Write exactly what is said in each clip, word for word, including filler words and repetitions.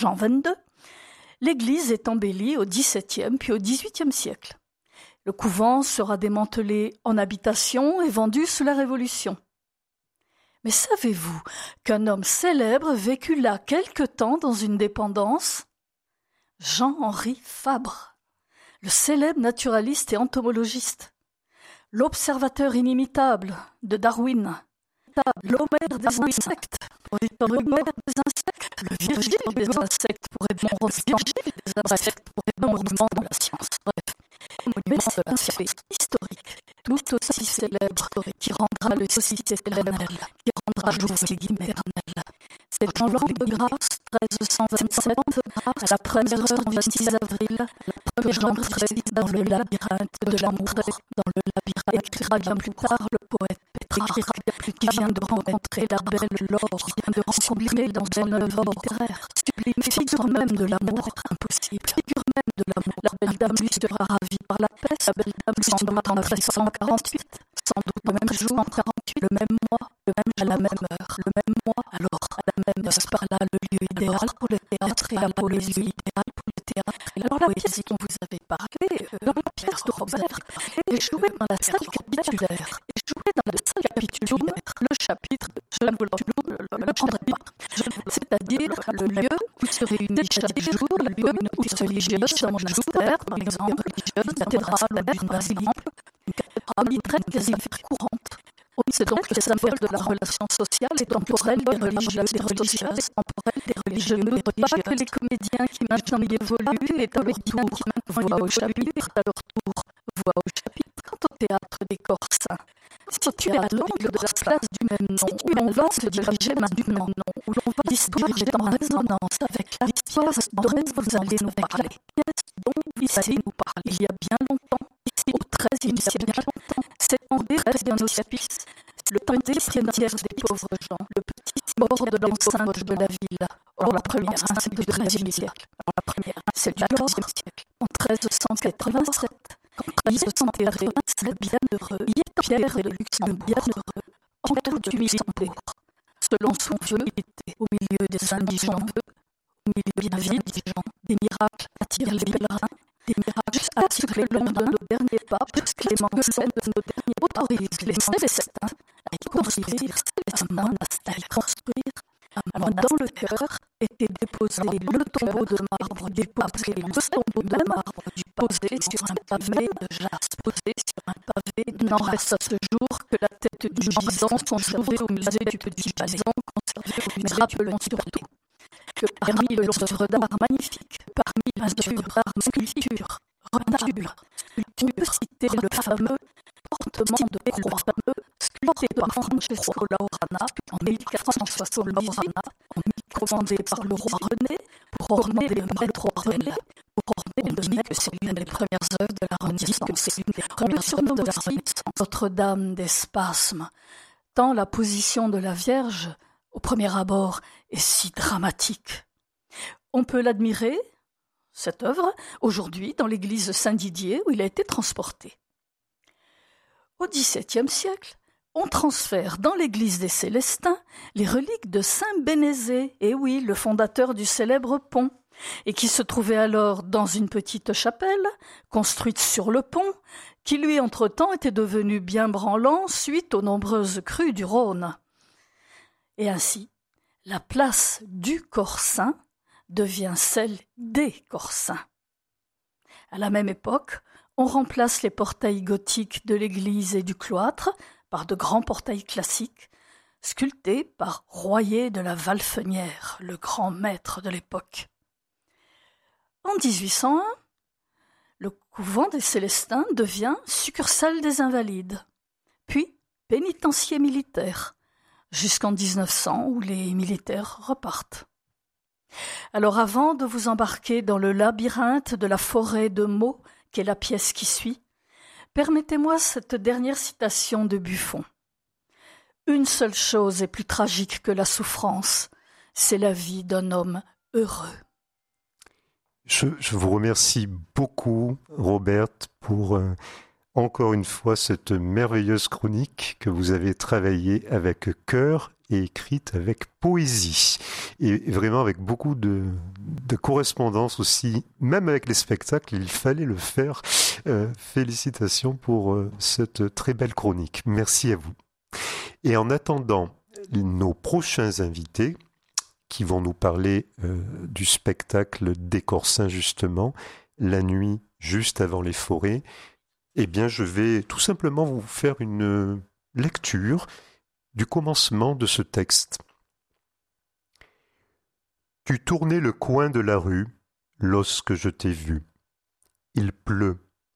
Jean vingt-deux, l'église est embellie au dix-septième puis au dix-huitième siècle. Le couvent sera démantelé en habitation et vendu sous la Révolution. Mais savez-vous qu'un homme célèbre vécut là quelque temps dans une dépendance ? Jean-Henri Fabre, le célèbre naturaliste et entomologiste, l'observateur inimitable de Darwin, l'Homère des insectes, l'Homère des insectes, le Virgile des insectes pour Edmond Virgile des insectes pour Edmond monument de la science. Bref, monument de la science historique, tout aussi célèbre, qui rendra le site éternel, qui rendra jour les guillemets éternel. C'est en l'an de grâce treize cent vingt-sept, à la première heure du six avril, la première entrée dans le labyrinthe de l'amour, dans le labyrinthe écrira bien plus tard le poète Pétrarque, qui vient de rencontrer la belle Laure, qui vient de rencontrer dans une œuvre littéraire, sublime figure même de l'amour impossible, figure même de l'amour. La belle dame lui sera ravie par la peste, la belle dame lui s'endort en treize cent quarante-huit, sans doute le même jour en quarante-huit, le même mois, le même jour, à la même heure, le même mois, alors à la même heure, par là le lieu idéal pour le théâtre et la poésie idéale pour le théâtre. Et alors la pièce dont vous avez parlé, euh, la pièce de Robert, est jouée dans la salle capitulaire, est jouée dans la salle capitulaire, le chapitre, je ne vous le, le prendrai pas, c'est-à-dire le lieu où se réunit chaque jour la communauté religieuse d'un monastère, par exemple, religieuse, une cathédrale, par exemple, une cathédrale très quasi courante. C'est donc le symbole de la relation sociale et temporelle des religieux, des religieuses, temporelle des religieux, et pas que les comédiens qui maintenant y évoluent et à leur tour voient au chapitre, à leur tour voient au chapitre. Quant au théâtre des Corsins, situé à l'angle de la place du même nom, où l'on va se diriger du même nom, où l'on va l'histoire est en résonance avec l'histoire dont vous allez nous parler, pièce dont vous allez nous parler. Il y a bien longtemps, ici au treizième siècle, bien longtemps, s'étendait près d'un hospice, le temps cimetière des pauvres gens, le petit bord de l'enceinte de la ville. Or, la première, c'est du treizième siècle. Alors, la première, c'est du quatorzième siècle. En treize cent quatre-vingt-sept, en treize cent quatre-vingt-sept, bienheureux, Pierre de Luxembourg, bienheureux, entour du Luxembourg. Selon son vœu, il était au milieu des indigents vœux, au milieu des indigents, des miracles attirent les pèlerins, des miracles assurés le nom de nos derniers papes, Clément sept de nos derniers autorisent les Célestins à y construire un monastère, à y construire. Alors, dans le chœur était déposé le tombeau de marbre, déposé le tombeau de marbre du posé sur un pavé de jaspe, posé sur un pavé. Il n'en reste à ce jour que la tête du gisant conservée au musée du Petit Gisant, conservée au musée. Rappelons surtout que parmi l'œuvre d'art magnifique, parmi l'œuvre d'art sculpture, retable, on peut citer le fameux portement de croix, fameux sculpté par Francesco Laurana en mille quatre cent soixante-dix-huit, commandé par le roi René pour orner le maître René, pour orner le maître, c'est l'une des premières œuvres de la Renaissance, que c'est l'une des premières œuvres de la Renaissance. Notre-Dame des Spasmes, tant la position de la Vierge, au premier abord, est si dramatique. On peut l'admirer, cette œuvre, aujourd'hui dans l'église Saint-Didier où il a été transporté. Au dix-septième siècle, on transfère dans l'église des Célestins les reliques de saint Bénézet, et oui, le fondateur du célèbre pont, et qui se trouvait alors dans une petite chapelle, construite sur le pont, qui lui, entre-temps, était devenu bien branlant suite aux nombreuses crues du Rhône. Et ainsi, la place du Corsin devient celle des Corsins. À la même époque, on remplace les portails gothiques de l'église et du cloître par de grands portails classiques, sculptés par Royer de la Valfenière, le grand maître de l'époque. En dix-huit cent un, le couvent des Célestins devient succursale des Invalides, puis pénitencier militaire, jusqu'en dix-neuf cents où les militaires repartent. Alors avant de vous embarquer dans le labyrinthe de la forêt de mots, qui est la pièce qui suit, permettez-moi cette dernière citation de Buffon. « Une seule chose est plus tragique que la souffrance, c'est la vie d'un homme heureux. » Je, je vous remercie beaucoup, Robert, pour euh, encore une fois cette merveilleuse chronique que vous avez travaillée avec cœur et écrite avec poésie et vraiment avec beaucoup de, de correspondance aussi, même avec les spectacles, il fallait le faire. Euh, félicitations pour euh, cette très belle chronique. Merci à vous. Et en attendant nos prochains invités qui vont nous parler euh, du spectacle d'Écorsin justement, la nuit juste avant les forêts, eh bien je vais tout simplement vous faire une lecture du commencement de ce texte. Tu tournais le coin de la rue lorsque je t'ai vu. Il pleut.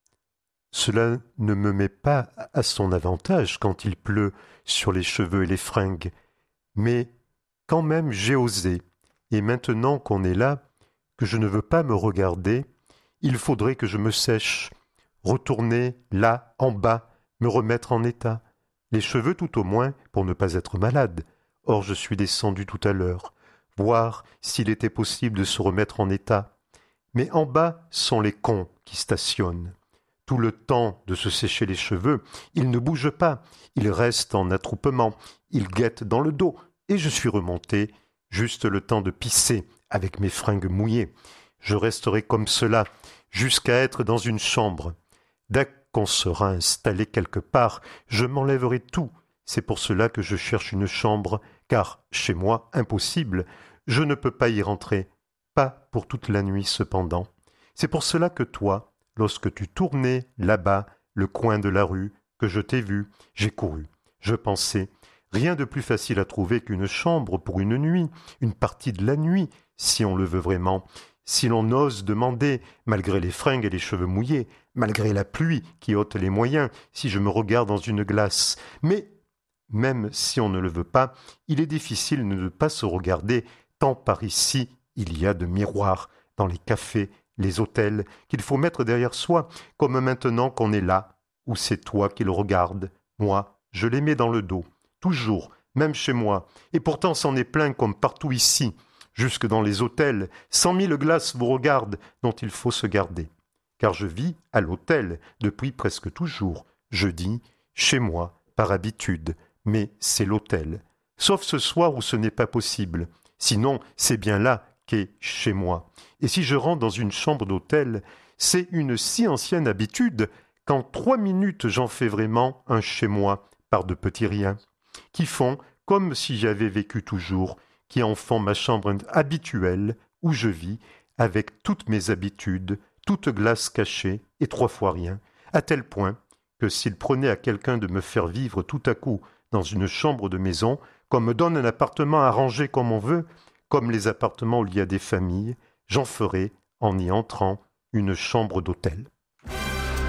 Cela ne me met pas à son avantage quand il pleut sur les cheveux et les fringues, mais quand même j'ai osé, et maintenant qu'on est là, que je ne veux pas me regarder, il faudrait que je me sèche, retourner là, en bas, me remettre en état, les cheveux tout au moins pour ne pas être malade. Or je suis descendu tout à l'heure, voir s'il était possible de se remettre en état. Mais en bas sont les cons qui stationnent. Tout le temps de se sécher les cheveux, ils ne bougent pas, ils restent en attroupement, ils guettent dans le dos, et je suis remonté, juste le temps de pisser avec mes fringues mouillées. Je resterai comme cela, jusqu'à être dans une chambre. Dès qu'on sera installé quelque part, je m'enlèverai tout. C'est pour cela que je cherche une chambre, car, chez moi, impossible, je ne peux pas y rentrer, pas pour toute la nuit cependant. C'est pour cela que toi, lorsque tu tournais là-bas, le coin de la rue, que je t'ai vu, j'ai couru. Je pensais, rien de plus facile à trouver qu'une chambre pour une nuit, une partie de la nuit, si on le veut vraiment, si l'on ose demander, malgré les fringues et les cheveux mouillés, malgré la pluie qui ôte les moyens, si je me regarde dans une glace. Mais, même si on ne le veut pas, il est difficile de ne pas se regarder, tant par ici il y a de miroirs, dans les cafés, les hôtels, qu'il faut mettre derrière soi, comme maintenant qu'on est là, où c'est toi qui le regardes. Moi, je les mets dans le dos, toujours, même chez moi, et pourtant c'en est plein comme partout ici, jusque dans les hôtels, cent mille glaces vous regardent, dont il faut se garder. Car je vis à l'hôtel depuis presque toujours, je dis, chez moi, par habitude, mais c'est l'hôtel. Sauf ce soir où ce n'est pas possible, sinon c'est bien là qu'est chez moi. Et si je rentre dans une chambre d'hôtel, c'est une si ancienne habitude qu'en trois minutes j'en fais vraiment un chez moi, par de petits riens, qui font comme si j'avais vécu toujours, qui en font ma chambre habituelle où je vis, avec toutes mes habitudes, toute glace cachée et trois fois rien, à tel point que s'il prenait à quelqu'un de me faire vivre tout à coup dans une chambre de maison, qu'on me donne un appartement arrangé comme on veut, comme les appartements où il y a des familles, j'en ferai, en y entrant, une chambre d'hôtel.